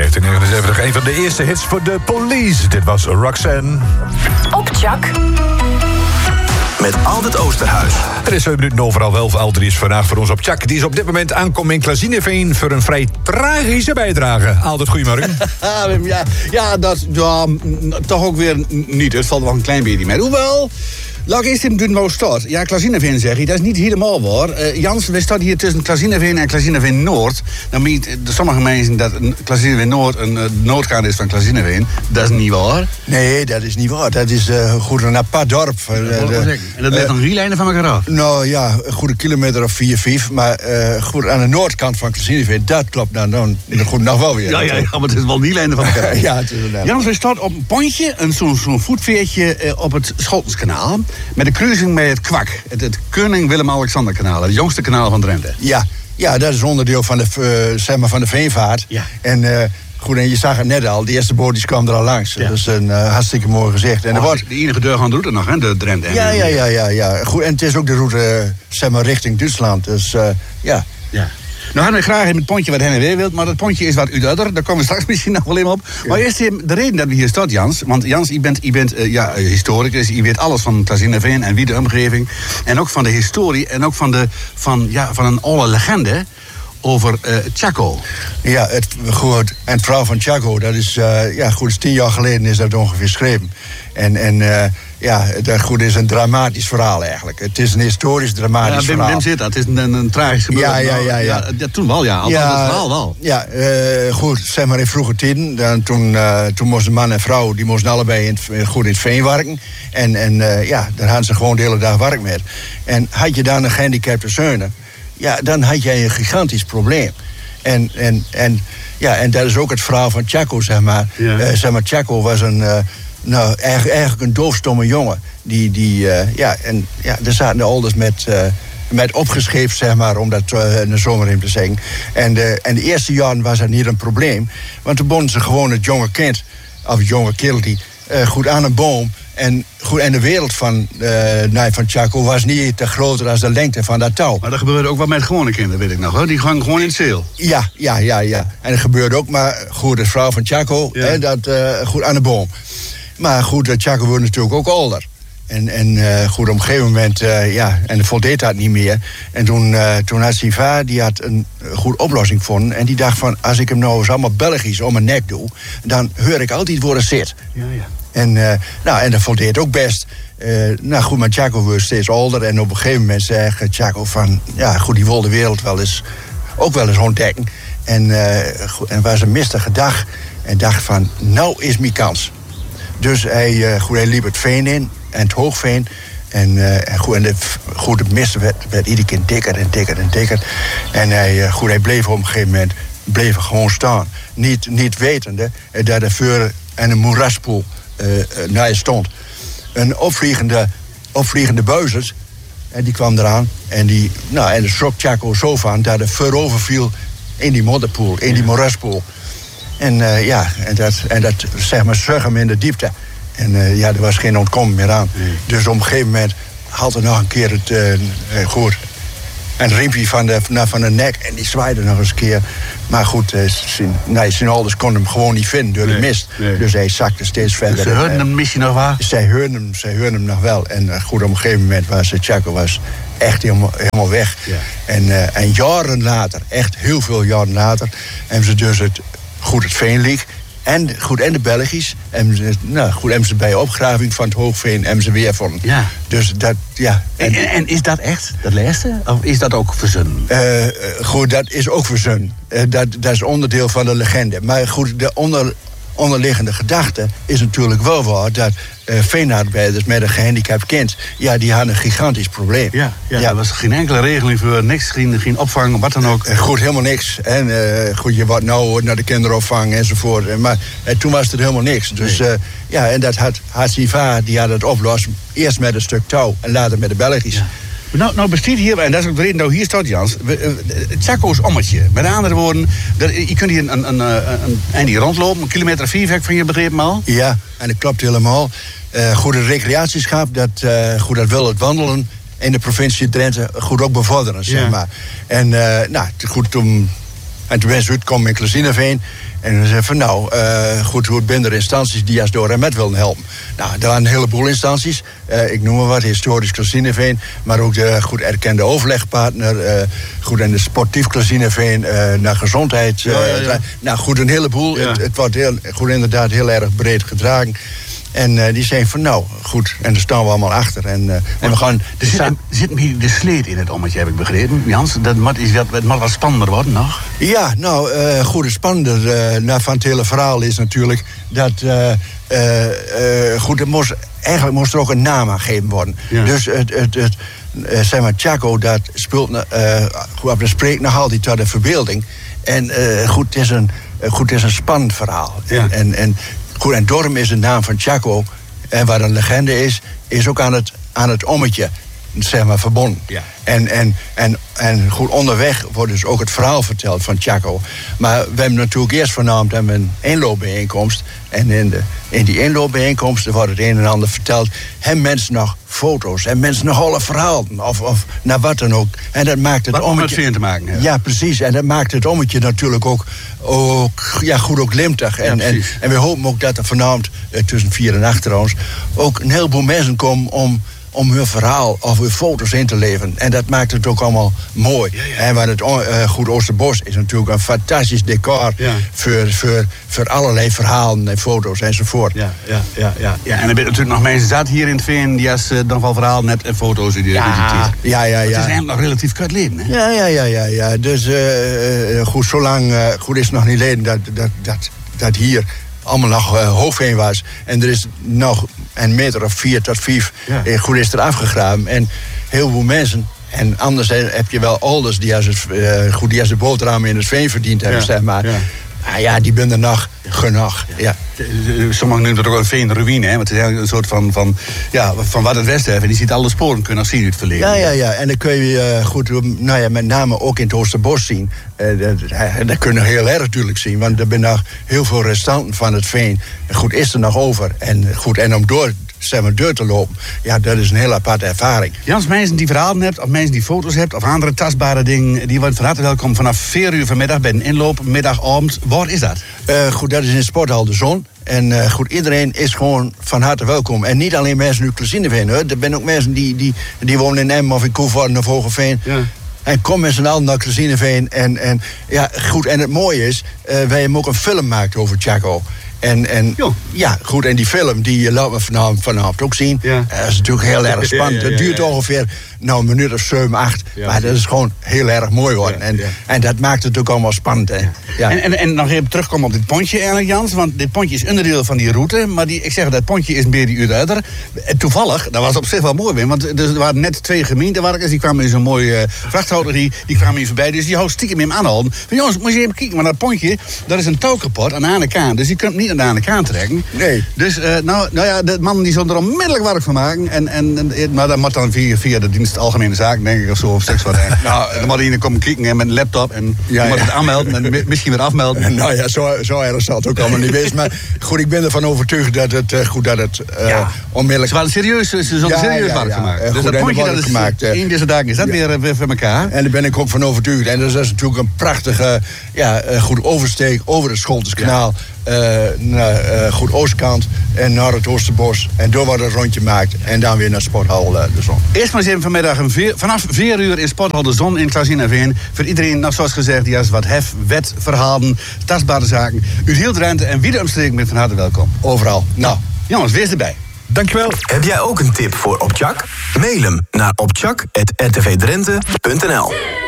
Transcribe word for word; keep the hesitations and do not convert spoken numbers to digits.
negentien negenenzeventig, een van de eerste hits voor de Police. Dit was Roxanne. Op Tjak. Met Aldert Oosterhuis. Er is zeven minuten overal elf. Alder is vandaag voor ons op Tjak. Die is op dit moment aankomen in Klazineveen voor een vrij tragische bijdrage. Aldert, goedemorgen. ja, ja, dat ja, toch ook weer niet. Het valt wel een klein beetje mee. Hoewel, laat ik eerst in Dunmo stad. Ja, Klazineveen zeg je, dat is niet helemaal waar. Uh, Jans, we staan hier tussen Klazineveen en Klazineveen Noord. Dan meent sommige mensen dat Klazineveen Noord een uh, noordkant is van Klazineveen. Dat is niet waar. Nee, dat is niet waar. Dat is uh, goed een apart dorp. Uh, de, en dat ligt uh, nog drie lijnen van elkaar af? Nou ja, een goede kilometer of vier, vijf. Maar uh, goed, aan de noordkant van Klazineveen, dat klopt dan, dan goed nog wel weer. Ja, ja, ja, maar het is wel die lijnen van elkaar. Ja, het is een Jans, we staan op een pontje, een, zo'n, zo'n voetveertje uh, op het Scholtenskanaal. Met de kruising met het Kwak. Het, het Koning Willem-Alexander-kanaal. Het jongste kanaal van Drenthe. Ja, ja, dat is onderdeel van de, uh, zeg maar van de veenvaart. Ja. En uh, goed, en je zag het net al. De eerste boot die kwam er al langs. Ja. Dat is een uh, hartstikke mooi gezicht. En oh, er wordt... De enige deurgaande route nog, hè, de Drenthe. Ja, ja, ja, ja, ja. Goed, en het is ook de route, uh, zeg maar, richting Duitsland. Dus uh, ja. Ja. Nou hadden we graag in het pontje wat heen en weer wilt, maar dat pontje is wat uiterder. Daar komen we straks misschien nog wel even op. Ja. Maar eerst de reden dat we hier staan, Jans. Want Jans, je bent, je bent uh, ja, historicus. Je weet alles van Klazineveen en wie de omgeving. En ook van de historie en ook van, de, van, ja, van een oude legende over uh, Chaco. Ja, het, goed. En het verhaal van Chaco, dat is, uh, ja, goed, is tien jaar geleden is dat ongeveer geschreven. En, en uh, ja, dat goed, is een dramatisch verhaal eigenlijk. Het is een historisch dramatisch ja, Wim, verhaal. Wim zit dat. Het is een, een tragisch gebeurtenis. Ja, ja, ja, ja. ja, ja. Toen wel, ja. Althans, ja, het verhaal wel. Ja, uh, goed, zeg maar in vroege tijden. Dan, toen, uh, toen moesten man en vrouw, die moesten allebei in het, goed in het veen werken. En, en uh, ja, daar hadden ze gewoon de hele dag werk met. En had je dan een gehandicapte zoon, ja, dan had jij een gigantisch probleem. En, en, en, ja, en dat is ook het verhaal van Chaco, zeg maar. Ja. Uh, zeg maar, Chaco was een, uh, nou, eigenlijk, eigenlijk een doofstomme jongen. Die, die uh, ja, en ja, er zaten de ouders met, uh, met opgescheept, zeg maar, om dat uh, in de zomer in te zeggen. En de, en de eerste jaren was dat niet een probleem. Want toen bonden ze gewoon het jonge kind, of het jonge kerel, die uh, goed aan een boom. En, goed, en de wereld van, uh, nee, van Chaco was niet te groter als de lengte van dat touw. Maar dat gebeurde ook wel met gewone kinderen, weet ik nog, hoor. Die gaan gewoon in het zeel. Ja, ja, ja, ja. En dat gebeurde ook, maar goed, de vrouw van Chaco, ja. hè, dat, uh, goed aan de boom. Maar goed, Chaco wordt natuurlijk ook ouder. En, en uh, goed, op een gegeven moment, uh, ja, en voldeed dat niet meer. En toen, uh, toen had zijn vader, die had een goede oplossing gevonden. En die dacht van, als ik hem nou eens allemaal Belgisch om mijn nek doe, dan hoor ik altijd waar het zit. Ja, ja. En, uh, nou, en dat voldeed ook best. Uh, nou goed, maar Chaco wordt steeds ouder. En op een gegeven moment zei Chaco van, ja goed, die wil de wereld wel eens, ook wel eens ontdekken. En, uh, goed, en was een mistige dag. En dacht van, nou is mijn kans. Dus hij, uh, goed, hij liep het veen in, en het hoogveen. En, uh, en, goed, en de, goed, het mist werd, werd iedere keer dikker en dikker en dikker. En hij, uh, goed, hij bleef op een gegeven moment bleef gewoon staan. Niet, niet wetende uh, dat er voor en een moeraspoel uh, uh, naar je stond. Een opvliegende, opvliegende buizerd, en die kwam eraan. En die, nou, en de schrok Chaco zo van dat er voorover viel in die modderpoel, in die moeraspoel. En uh, ja, en dat, en dat zeg maar zag hem in de diepte. En uh, ja, er was geen ontkomen meer aan. Nee. Dus op een gegeven moment had er nog een keer het uh, uh, goed, een riempje van de, van de nek en die zwaaide nog eens een keer. Maar goed, uh, zijn, nee, zijn ouders konden hem gewoon niet vinden door de nee, mist. Nee. Dus hij zakte steeds verder. Dus ze hoorden hem misschien nog wel? Zij hoorden hem, zij hoorden hem nog wel. En uh, goed, op een gegeven moment was uh, Chaco was echt helemaal, helemaal weg. Ja. En, uh, en jaren later, echt heel veel jaren later, hebben ze dus het, goed, het Veenliek. En, goed, en de Belgisch. En, nou, goed, hebben ze bij opgraving van het Hoogveen hebben ze weer vonden. Ja. Dus dat, ja. En, en, en is dat echt, dat laatste? Of is dat ook verzonnen? Uh, goed, dat is ook verzonnen. Uh, dat, dat is onderdeel van de legende. Maar goed, de onder, onderliggende gedachte is natuurlijk wel waar dat uh, veenarbeiders met een gehandicapt kind, ja, die hadden een gigantisch probleem. Ja, ja, ja. Er was geen enkele regeling voor niks, geen, geen opvang, wat dan ook. Uh, goed, helemaal niks. En uh, goed, je wordt nou naar de kinderopvang enzovoort. Maar uh, toen was er helemaal niks. Dus nee. uh, ja, en dat had, had zijn vader, die had het oplost. Eerst met een stuk touw en later met de Belgisch. Ja. Nou, nou bestaat hier, en dat is ook de reden dat hier staat, Jans, Chaco's ommetje. Met andere woorden, dat, je kunt hier een, een, een, een eindje rondlopen, een kilometer vier van je begrepen al. Ja, en dat klopt helemaal. Uh, goed, het recreatieschap, dat, uh, goed, dat wil het wandelen in de provincie Drenthe goed ook bevorderen, zeg ja. maar. En uh, nou, goed, toen, En toen ben ze uitgekomen in Klazineveen. En ze zei van nou, uh, goed, hoe ben er instanties die als door en met wilden helpen. Nou, er waren een heleboel instanties. Uh, ik noem maar wat, historisch Klazineveen. Maar ook de goed erkende overlegpartner. Uh, goed, en de sportief Klazineveen uh, naar gezondheid. Uh, ja, ja, ja. Nou goed, een heleboel. Ja. Het, het wordt heel, goed, inderdaad heel erg breed gedragen. En uh, die zei van nou, goed, en daar staan we allemaal achter. En, uh, en we gaan... Er zit, er zit meer de sleet in het ommetje, heb ik begrepen. Jans, dat moet, is, dat moet wat spannender worden nog. Ja, nou, uh, goed, het spannender uh, nou, van het hele verhaal is natuurlijk dat... Uh, uh, uh, goed, het moest, eigenlijk moest er ook een naam aan gegeven worden. Ja. Dus het... het, het uh, zeg maar, Chaco, dat speelt uh, goed, dat spreekt nog altijd tot de verbeelding. En uh, goed, het is een, uh, goed, het is een spannend verhaal. Ja. En, en, en goed, en daarom is de naam van Chaco, en waar een legende is, is ook aan het, aan het ommetje, zeg maar, verbonden. Ja. En, en, en, en goed, onderweg wordt dus ook het verhaal verteld van Chaco. Maar we hebben natuurlijk eerst vernoemd aan een inloopbijeenkomst. En in, de, in die inloopbijeenkomsten wordt het een en ander verteld. Hebben mensen nog foto's, hebben mensen nog alle verhalen, of, of naar wat dan ook. En dat maakt het wat ommetje... Wat met te maken hebben. Ja, precies. En dat maakt het ommetje natuurlijk ook, ook ja, goed ook limtig. En, ja, en, en we hopen ook dat er vanavond, eh, tussen vier en acht trouwens, ook een heleboel mensen komen om... om hun verhaal of hun foto's in te leveren. En dat maakt het ook allemaal mooi. Ja, ja. En waar het uh, goed Oosterbos is natuurlijk een fantastisch decor... Ja. Voor, voor, voor allerlei verhalen en foto's enzovoort. Ja, ja, ja, ja. ja en er zijn natuurlijk nog mensen zat hier in het Veen... die als uh, dan wel verhalen hebt en foto's in die ja, ja, ja, ja. Het is eigenlijk nog relatief kort leven, hè? Ja, ja, ja, ja. ja. Dus uh, goed, zolang uh, goed is het nog niet leden dat, dat, dat, dat hier... allemaal nog uh, Hoofdveen was. En er is nog een meter of vier tot vijf ja. eh, goed is er afgegraven. En heel veel mensen. En anders heb je wel ouders die als, het, uh, goed, die als de boterhammen in het veen verdiend hebben, ja. zeg maar. Ja. Ah, ja, die ben er nog genoeg. Ja. Ja. Sommigen noemen het ook een veenruïne, hè? Want het is eigenlijk een soort van, van, ja, van wat het Westen heeft. En die ziet alle sporen kunnen nog zien in het verleden. Ja, ja, ja. En dan kun je uh, goed, nou ja, met name ook in het Oosterbos zien. Uh, dat, dat kun je heel erg duidelijk zien. Want er zijn nog heel veel restanten van het veen. Goed, is er nog over. En goed, en om door... zeg maar, deur te lopen. Ja, dat is een heel aparte ervaring. Jans, mensen die verhalen hebt, of mensen die foto's hebt, of andere tastbare dingen, die worden van harte welkom vanaf vier uur vanmiddag bij een inloop, middagavond. Waar is dat? Uh, goed, dat is in Sporthal de Zon. En uh, goed, iedereen is gewoon van harte welkom. En niet alleen mensen uit Klazineveen, hoor. Er zijn ook mensen die, die, die wonen in Emmen of in Koevoorden of Hogeveen. Ja. En kom met z'n allen naar Klazineveen. En, en, ja, goed, en het mooie is, uh, wij hebben ook een film gemaakt over Chaco. En, en ja, goed, en die film, die laten we vanavond, vanavond ook zien. Ja. Uh, dat is natuurlijk heel erg spannend. Ja, ja, ja, het duurt ja, ja. ongeveer nou, een minuut of zeven, acht. Ja, maar dat is gewoon heel erg mooi worden. Ja, en, ja. en dat maakt het ook allemaal spannend. Hè. Ja. Ja. En, en, en nog even terugkomen op dit pontje eigenlijk, Jans. Want dit pontje is onderdeel van die route. Maar die, ik zeg, dat pontje is meer die uur verder. Toevallig, dat was op zich wel mooi weer. Want er waren net twee gemeentewerkers. Die kwamen in zo'n mooie uh, vrachthouder. Die, die kwamen hier voorbij. Dus die houdt stiekem hem aanhouden. Van jongens, moet je even kijken. Maar dat pontje, dat is een touw kapot aan de ene kant. Dus die kunt niet aan de ene kant trekken. Nee. Dus, uh, nou, nou ja, de man die zal er onmiddellijk werk van maken. En, en, en, maar dat moet dan via, via de dienst Algemene Zaken, denk ik, of zo, of seks wat. Nou, dan moet je komen kijken met een laptop en ja, je moet ja. het aanmelden en misschien weer afmelden. Nou ja, zo, zo erg zal het ook allemaal niet wezen. Maar goed, ik ben ervan overtuigd dat het, uh, goed, dat het uh, ja. onmiddellijk... Ze waren serieus, ze zullen ja, serieus ja, werk ja, gemaakt. Uh, dus goed, dat pontje, dat is gemaakt, uh, in deze dagen is dat ja. weer, weer voor elkaar. En daar ben ik ook van overtuigd. En dat is natuurlijk een prachtige, ja, uh, goed oversteek over het Scholtenskanaal. Ja. Uh, naar uh, goed oostkant en naar het Oosterbos. En door wat een rondje maakt. En dan weer naar Sporthal uh, de Zon. Eerst maar eens even vanmiddag een veer, vanaf vier uur in Sporthal de Zon in Klazineveen. Voor iedereen, nou, zoals gezegd, die als wat hef, wet, verhalen, tastbare zaken. U heel Drenthe en wie de omstreken met van harte welkom. Overal. Nou, jongens, wees erbij. Dankjewel. Heb jij ook een tip voor Opchak? Mail hem naar opchak at r t v drenthe punt n l.